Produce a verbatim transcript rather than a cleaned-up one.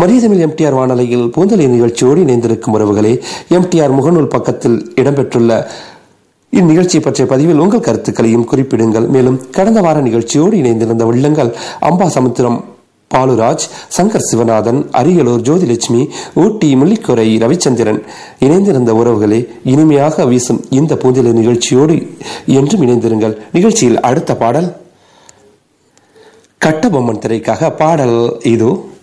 மதியதமிழ் MTR வானொலியில் பூந்தலை நிகழ்ச்சியோடு இணைந்திருக்கும் உறவுகளே, எம்டிஆர் முகநூல் பக்கத்தில் இடம்பெற்றுள்ள இந்நிகழ்ச்சியை பற்றிய பதிவில் உங்கள் கருத்துக்களையும் குறிப்பிடுங்கள். மேலும் கடந்த வார நிகழ்ச்சியோடு இணைந்திருந்த உள்ளங்கள் அம்பா சமுத்திரம் பாலுராஜ், சங்கர் சிவநாதன், அரியலூர் ஜோதிலட்சுமி, ஊட்டி முள்ளிக்கொரை ரவிச்சந்திரன் இணைந்திருந்த உறவுகளே, இனிமையாக வீசும் இந்த பூந்தலை நிகழ்ச்சியோடு என்றும் இணைந்திருங்கள். நிகழ்ச்சியில் அடுத்த பாடல் கட்டபொம்மன் திரைக்காக பாடல் இதோ.